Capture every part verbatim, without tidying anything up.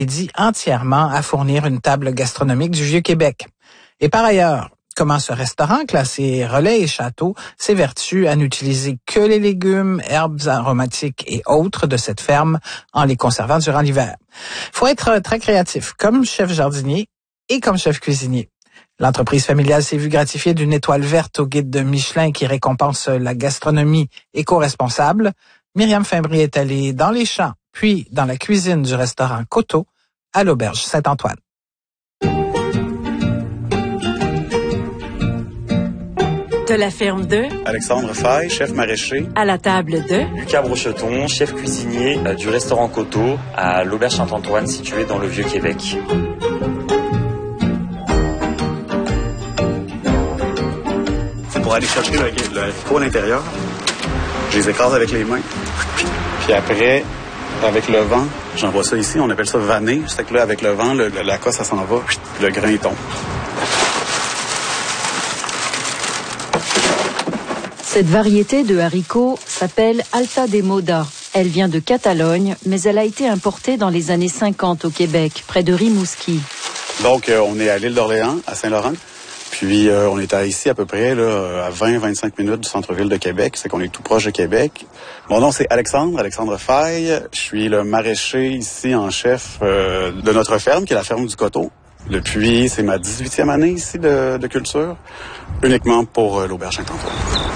dédie entièrement à fournir une table gastronomique du Vieux-Québec. Et par ailleurs, comment ce restaurant classé relais et château s'évertue à n'utiliser que les légumes, herbes aromatiques et autres de cette ferme en les conservant durant l'hiver. Faut être très créatif, comme chef jardinier et comme chef cuisinier. L'entreprise familiale s'est vue gratifiée d'une étoile verte au guide de Michelin qui récompense la gastronomie éco-responsable. Myriam Fimbry est allée dans les champs, puis dans la cuisine du restaurant Coteau à l'Auberge Saint-Antoine. De la ferme de Alexandre Faye, chef maraîcher. À la table de Lucas Brocheton, chef cuisinier euh, du restaurant Coteau à l'Auberge Saint-Antoine situé dans le Vieux-Québec. C'est pour aller chercher le, le haricot à l'intérieur. Je les écrase avec les mains. Puis après, avec le vent, j'envoie ça ici, on appelle ça vanner. C'est que là, avec le vent, le, le, la cosse, ça s'en va, puis le grain il tombe. Cette variété de haricots s'appelle Alta de Moda. Elle vient de Catalogne, mais elle a été importée dans les années cinquante au Québec, près de Rimouski. Donc, euh, on est à l'île d'Orléans, à Saint-Laurent. Puis, euh, on est à, ici à peu près là, à vingt à vingt-cinq minutes du centre-ville de Québec. C'est qu'on est tout proche de Québec. Mon nom, c'est Alexandre, Alexandre Faye. Je suis le maraîcher ici en chef euh, de notre ferme, qui est la ferme du Coteau. Depuis, c'est ma dix-huitième année ici de, de culture, uniquement pour euh, l'Auberge Saint-Antoine.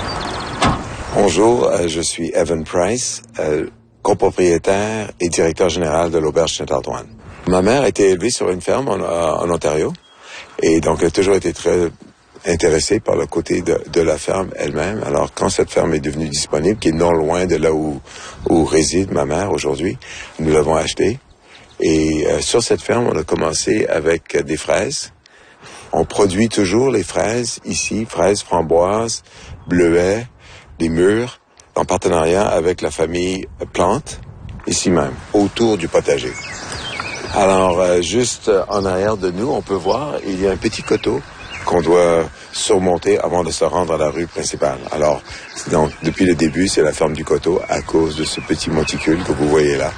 Bonjour, euh, je suis Evan Price, euh, copropriétaire et directeur général de l'Auberge Saint-Antoine. Ma mère a été élevée sur une ferme en, en Ontario et donc elle a toujours été très intéressée par le côté de, de la ferme elle-même. Alors quand cette ferme est devenue disponible, qui est non loin de là où, où réside ma mère aujourd'hui, nous l'avons achetée. Et euh, sur cette ferme, on a commencé avec euh, des fraises. On produit toujours les fraises ici, fraises, framboises, bleuets, des mûres, en partenariat avec la famille Plante, ici même, autour du potager. Alors, euh, juste en arrière de nous, on peut voir, il y a un petit coteau qu'on doit surmonter avant de se rendre à la rue principale. Alors, donc, depuis le début, c'est la ferme du Coteau à cause de ce petit monticule que vous voyez là.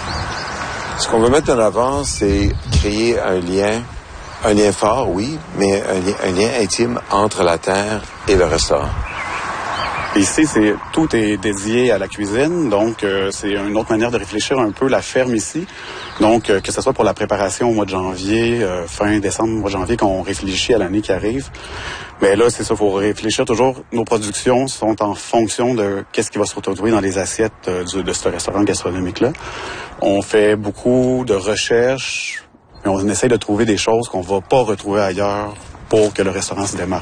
Ce qu'on veut mettre en avant, c'est créer un lien, un lien fort, oui, mais un lien, un lien intime entre la terre et le restaurant. Ici, c'est tout est dédié à la cuisine, donc euh, c'est une autre manière de réfléchir un peu la ferme ici. Donc, euh, que ce soit pour la préparation au mois de janvier, euh, fin décembre, mois de janvier, qu'on réfléchit à l'année qui arrive. Mais là, c'est ça, il faut réfléchir toujours. Nos productions sont en fonction de qu'est-ce qui va se retrouver dans les assiettes euh, de, de ce restaurant gastronomique-là. On fait beaucoup de recherches, et on essaie de trouver des choses qu'on va pas retrouver ailleurs pour que le restaurant se démarque.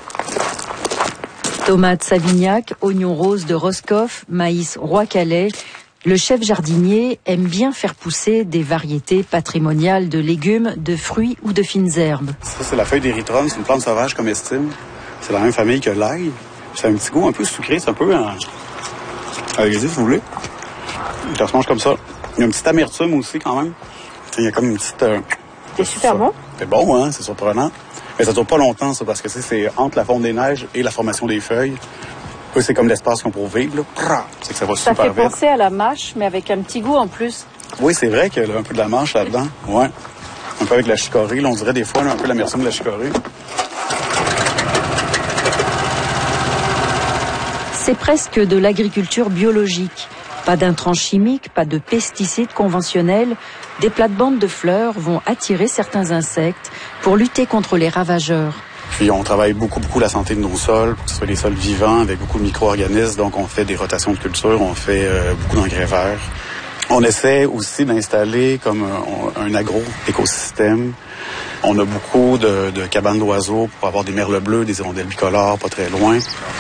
Tomates Savignac, oignons roses de Roscoff, maïs Roi-Calais. Le chef jardinier aime bien faire pousser des variétés patrimoniales de légumes, de fruits ou de fines herbes. Ça, c'est la feuille d'érythrone, c'est une plante sauvage comestible. C'est la même famille que l'ail. C'est un petit goût un peu sucré, c'est un peu... En... Allez-y, si vous voulez. Ça se mange comme ça. Il y a une petite amertume aussi, quand même. Il y a comme une petite... Euh... C'est super bon. C'est bon, hein? C'est surprenant. Mais ça dure pas longtemps, ça, parce que c'est entre la fonte des neiges et la formation des feuilles. Eux, c'est comme l'espace qu'on pour vivre, là. C'est que ça va ça super vite. Ça fait penser à la mâche, mais avec un petit goût en plus. Oui, c'est vrai qu'il y a un peu de la mâche là-dedans. Ouais. Un peu avec la chicorée. Là, on dirait des fois là, un peu l'amertume de la chicorée. C'est presque de l'agriculture biologique. Pas d'intrants chimiques, pas de pesticides conventionnels. Des plates-bandes de fleurs vont attirer certains insectes pour lutter contre les ravageurs. Puis on travaille beaucoup, beaucoup la santé de nos sols, que ce soit des sols vivants avec beaucoup de micro-organismes. Donc on fait des rotations de culture, on fait euh, beaucoup d'engrais verts. On essaie aussi d'installer comme un, un agro-écosystème. On a beaucoup de, de cabanes d'oiseaux pour avoir des merles bleus, des hirondelles bicolores, pas très loin.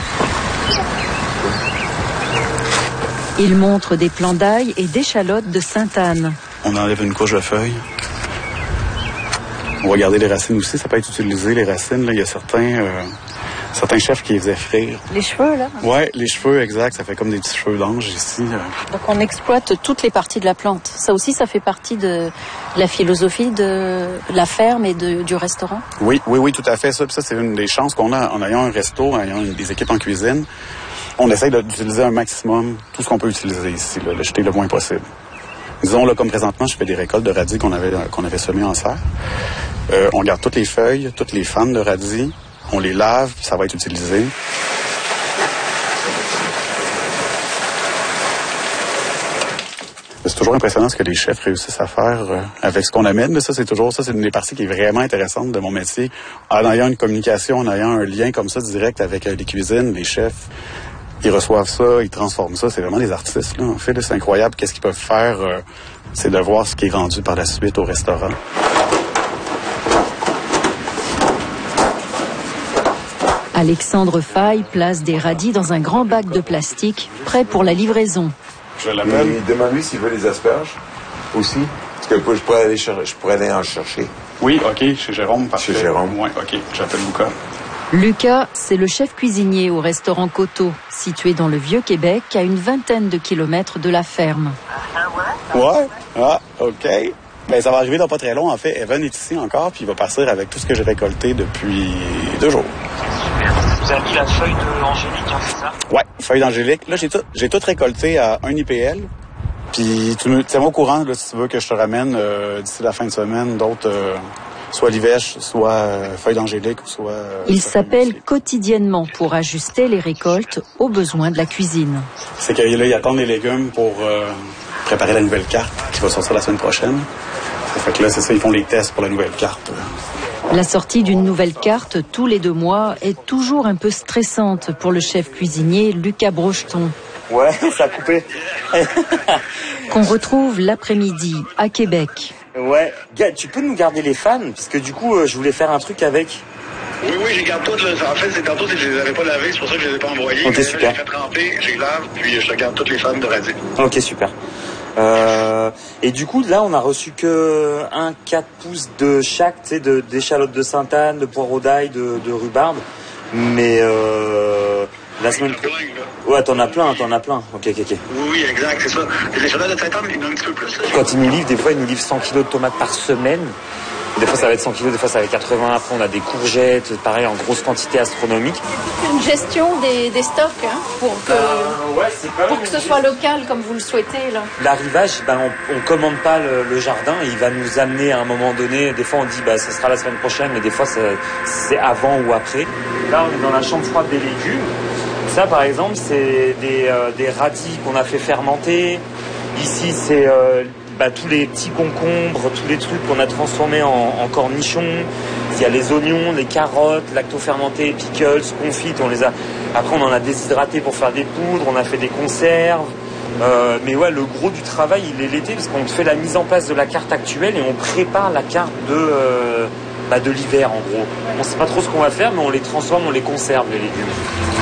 Il montre des plants d'ail et d'échalotes de Sainte-Anne. On enlève une couche de feuilles. On va garder les racines aussi. Ça peut être utilisé, les racines. Là. Il y a certains, euh, certains chefs qui les faisaient frire. Les cheveux, là? Oui, les cheveux, exact. Ça fait comme des petits cheveux d'ange ici. Euh. Donc on exploite toutes les parties de la plante. Ça aussi, ça fait partie de la philosophie de la ferme et de, du restaurant? Oui, oui, oui, tout à fait. Ça, ça c'est une des chances qu'on a en ayant un resto, en ayant des équipes en cuisine. On essaye d'utiliser un maximum tout ce qu'on peut utiliser ici, là, le jeter le moins possible. Disons, là, comme présentement, je fais des récoltes de radis qu'on avait, qu'on avait semées en serre. Euh, on garde toutes les feuilles, toutes les fans de radis, on les lave, puis ça va être utilisé. C'est toujours impressionnant ce que les chefs réussissent à faire euh, avec ce qu'on amène. Mais ça, c'est toujours ça, c'est une des parties qui est vraiment intéressante de mon métier. En ayant une communication, en ayant un lien comme ça direct avec euh, les cuisines, les chefs, ils reçoivent ça, ils transforment ça. C'est vraiment des artistes, là. En fait, là, c'est incroyable. Qu'est-ce qu'ils peuvent faire, euh, c'est de voir ce qui est vendu par la suite au restaurant. Alexandre Faye place des radis dans un grand bac de plastique, prêt pour la livraison. Je l'appelle. Demande-lui s'il veut les asperges aussi. Parce que je pourrais aller, cher- je pourrais aller en chercher. Oui, OK, chez Jérôme. Parce Chez que... Jérôme. Oui, OK, j'appelle Lucas. Lucas, c'est le chef cuisinier au restaurant Coteau, situé dans le Vieux-Québec, à une vingtaine de kilomètres de la ferme. Ouais, ah, OK. Ben, ça va arriver dans pas très long, en fait. Evan est ici encore, puis il va partir avec tout ce que j'ai récolté depuis deux jours. Vous avez mis la feuille d'Angélique, hein, c'est ça? Ouais, feuille d'Angélique. Là, j'ai tout, j'ai tout récolté à un I P L. Puis, tu me tiens-moi au courant, là, si tu veux que je te ramène euh, d'ici la fin de semaine d'autres, euh, soit l'ivèche, soit euh, feuille d'Angélique, ou soit... Euh, Il soit s'appelle quotidiennement pour ajuster les récoltes aux besoins de la cuisine. C'est que là, ils attendent les légumes pour euh, préparer la nouvelle carte qui va sortir la semaine prochaine. Ça fait que là, c'est ça, ils font les tests pour la nouvelle carte. La sortie d'une nouvelle carte tous les deux mois est toujours un peu stressante pour le chef cuisinier Lucas Brocheton. Ouais, ça a coupé. Qu'on retrouve l'après-midi à Québec. Ouais, gars, tu peux nous garder les fans, parce que du coup, euh, je voulais faire un truc avec. Oui, oui, j'ai garde toutes. Là. En fait, c'est tantôt, c'est que je les avais pas lavées, c'est pour ça que je les ai pas envoyées. Ok, mais super. Là, j'ai fait tremper, j'ai lave, puis je te garde toutes les fans de radis. Ok, super. Euh, et du coup, là, on a reçu que un quatre pouces de chaque, tu sais, de, d'échalotes de Sainte-Anne, de poireaux d'ail, de, de rhubarbe. Mais euh, la semaine prochaine. Ouais, t'en as plein, t'en as plein. Ok, ok, ok. Oui, oui, exact, c'est ça. Les échalotes de Sainte-Anne, il y en a un petit peu plus. Là. Quand ils nous livrent, des fois, ils nous livrent cent kilos de tomates par semaine. Des fois, ça va être cent kilos, des fois, ça va être quatre-vingts. Après, on a des courgettes, pareil, en grosse quantité astronomique. Une gestion des, des stocks, hein, pour que, Euh, ouais, c'est pas pour que ce soit local comme vous le souhaitez, là. L'arrivage, ben, on, on commande pas le, le jardin, il va nous amener à un moment donné. Des fois, on dit, bah, ce sera la semaine prochaine, mais des fois, c'est, c'est avant ou après. Là, on est dans la chambre froide des légumes. Ça, par exemple, c'est des, euh, des radis qu'on a fait fermenter. Ici, c'est euh, bah, tous les petits concombres, tous les trucs qu'on a transformés en, en cornichons. Il y a les oignons, les carottes, lacto-fermentés, pickles, confites. On les a. Après, on en a déshydraté pour faire des poudres. On a fait des conserves. Euh, mais ouais, le gros du travail, il est l'été, parce qu'on fait la mise en place de la carte actuelle et on prépare la carte de, euh, bah, de l'hiver, en gros. On sait pas trop ce qu'on va faire, mais on les transforme, on les conserve, les légumes.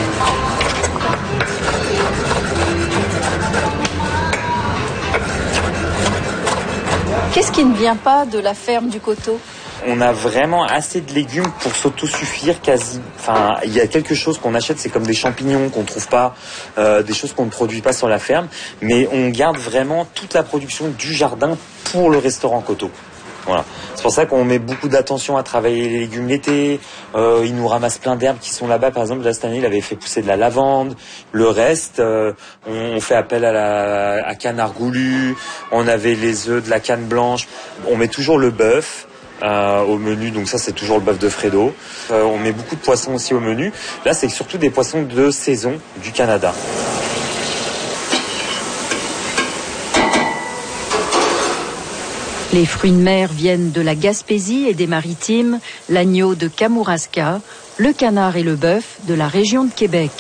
Qu'est-ce qui ne vient pas de la ferme du Coteau? On a vraiment assez de légumes pour s'autosuffire quasi. Enfin, il y a quelque chose qu'on achète, c'est comme des champignons qu'on trouve pas, euh, des choses qu'on ne produit pas sur la ferme, mais on garde vraiment toute la production du jardin pour le restaurant Coteau. Voilà. C'est pour ça qu'on met beaucoup d'attention à travailler les légumes l'été. Euh, ils nous ramassent plein d'herbes qui sont là-bas. Par exemple, là, cette année, il avait fait pousser de la lavande. Le reste, euh, on fait appel à la à canne goulu. On avait les œufs de la canne blanche. On met toujours le bœuf. Euh, au menu, donc ça c'est toujours le bœuf de Fredo. Euh, on met beaucoup de poissons aussi au menu. Là c'est surtout des poissons de saison du Canada. Les fruits de mer viennent de la Gaspésie et des Maritimes, l'agneau de Kamouraska, le canard et le bœuf de la région de Québec.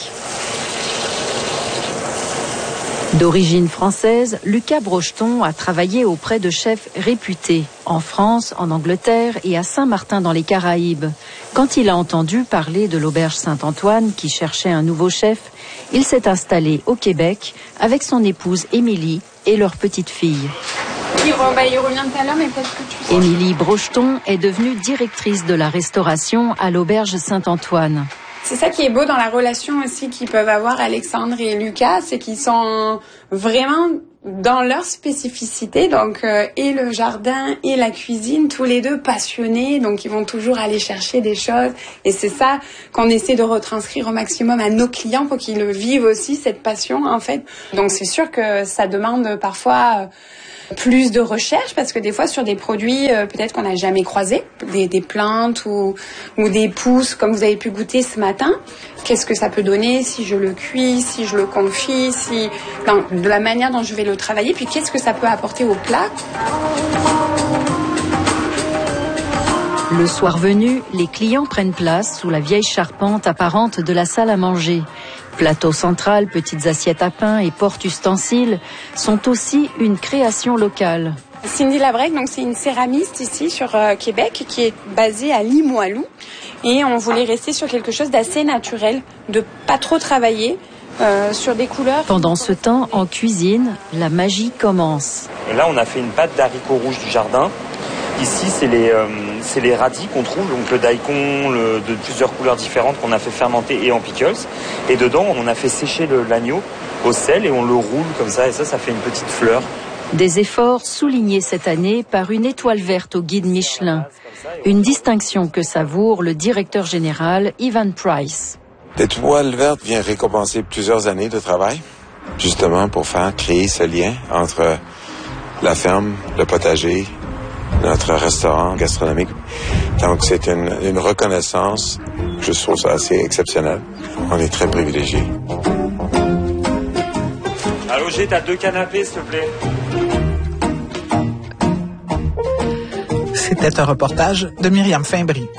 D'origine française, Lucas Brocheton a travaillé auprès de chefs réputés, en France, en Angleterre et à Saint-Martin dans les Caraïbes. Quand il a entendu parler de l'auberge Saint-Antoine qui cherchait un nouveau chef, il s'est installé au Québec avec son épouse Émilie et leur petite fille. Il, bah, il revient tout à l'heure, mais peut-être que tu sais. Émilie Brocheton est devenue directrice de la restauration à l'auberge Saint-Antoine. C'est ça qui est beau dans la relation aussi qu'ils peuvent avoir Alexandre et Lucas, c'est qu'ils sont vraiment dans leur spécificité, donc euh, et le jardin et la cuisine, tous les deux passionnés, donc ils vont toujours aller chercher des choses, et c'est ça qu'on essaie de retranscrire au maximum à nos clients pour qu'ils le vivent aussi, cette passion en fait. Donc c'est sûr que ça demande parfois... Euh, plus de recherche, parce que des fois sur des produits euh, peut-être qu'on n'a jamais croisés, des, des plantes ou, ou des pousses comme vous avez pu goûter ce matin, qu'est-ce que ça peut donner si je le cuis, si je le confie, si, non, de la manière dont je vais le travailler, puis qu'est-ce que ça peut apporter au plat. Le soir venu, les clients prennent place sous la vieille charpente apparente de la salle à manger. Plateau central, petites assiettes à pain et porte-ustensiles sont aussi une création locale. Cindy Labrec, donc c'est une céramiste ici sur euh, Québec qui est basée à Limoilou et on voulait rester sur quelque chose d'assez naturel, de pas trop travailler euh, sur des couleurs. Pendant ce temps, en cuisine, la magie commence. Là, on a fait une pâte d'haricots rouges du jardin. Ici, c'est les, euh, c'est les radis qu'on trouve, donc le daikon le, de plusieurs couleurs différentes qu'on a fait fermenter et en pickles. Et dedans, on a fait sécher le, l'agneau au sel et on le roule comme ça. Et ça, ça fait une petite fleur. Des efforts soulignés cette année par une étoile verte au guide Michelin. Une distinction que savoure le directeur général Ivan Price. L'étoile verte vient récompenser plusieurs années de travail, justement pour faire créer ce lien entre la ferme, le potager, notre restaurant gastronomique. Donc, c'est une, une reconnaissance. Je trouve ça assez exceptionnel. On est très privilégiés. Allô, j'ai t'as deux canapés, s'il te plaît. C'était un reportage de Myriam Fimbry.